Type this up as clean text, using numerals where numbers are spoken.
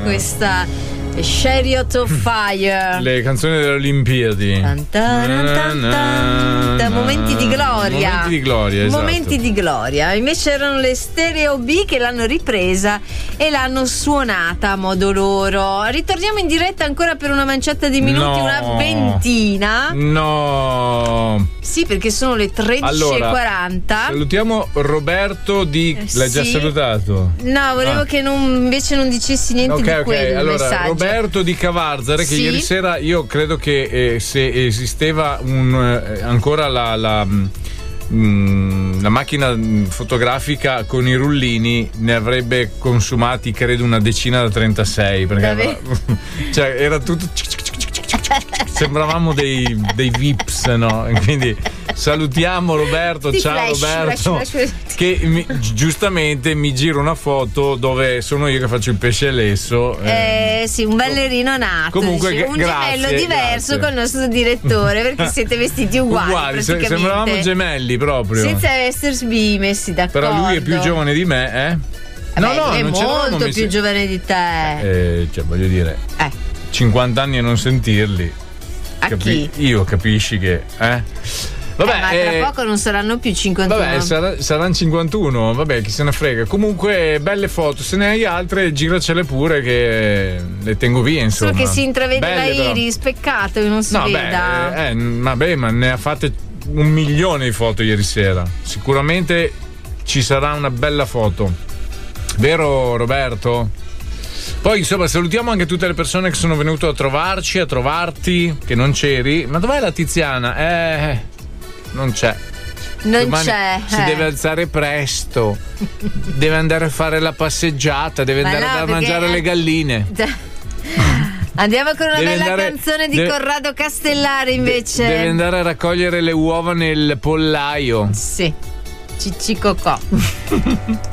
questa Chariot of Fire. Le canzoni delle Olimpiadi. Momenti di gloria. Momenti di gloria, esatto. Momenti di gloria. Invece erano le Stereo B che l'hanno ripresa e l'hanno suonata a modo loro. Ritorniamo in diretta ancora per una manciata di minuti, una ventina. No. Sì, perché sono le 13:40. Salutiamo Roberto di. L'hai già salutato? No, volevo che invece non dicessi niente di quello. Allora, messaggio. Roberto di Cavarzare, che ieri sera io credo che se esisteva ancora la macchina fotografica con i rullini, ne avrebbe consumati credo una decina da 36, perché cioè era tutto sembravamo dei Vips, no? Quindi salutiamo Roberto, ciao Roberto, che giustamente mi gira una foto dove sono io che faccio il pesce lesso. Sì, un ballerino nato. Comunque, un gemello diverso col nostro direttore, perché siete vestiti uguali sembravamo gemelli proprio, senza esservi messi d'accordo. Però lui è più giovane di me, è molto più giovane di te. Cioè, voglio dire, 50 anni a non sentirli. Io capisci che vabbè, ma tra poco non saranno più 51. Vabbè, saranno 51. Vabbè, chi se ne frega. Comunque, belle foto. Se ne hai altre, giracele pure, che le tengo via. Insomma, solo che si intravede belle, la iris. Peccato che non si veda. Vabbè, ma ne ha fatte 1 milione di foto ieri sera. Sicuramente ci sarà una bella foto. Vero, Roberto? Poi insomma salutiamo anche tutte le persone che sono venute a trovarci, a trovarti, che non c'eri. Ma dov'è la Tiziana? Non c'è. Domani si deve alzare presto, deve andare a fare la passeggiata, deve andare a mangiare le galline. Andiamo con una bella canzone di Corrado Castellari invece. Deve andare a raccogliere le uova nel pollaio. Sì, Cicci Cocò.